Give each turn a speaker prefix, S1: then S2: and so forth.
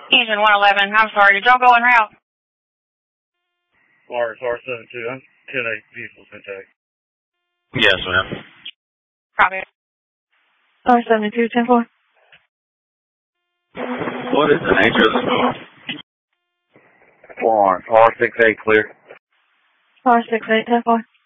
S1: Engine 111, I'm sorry, did y'all go en route?
S2: Mars R72, I'm 10-8 vehicles intact.
S3: Yes, ma'am.
S1: Copy.
S4: R72, 10-4.
S3: What is the nature of this call?
S2: R68 clear.
S4: R68, 10-4.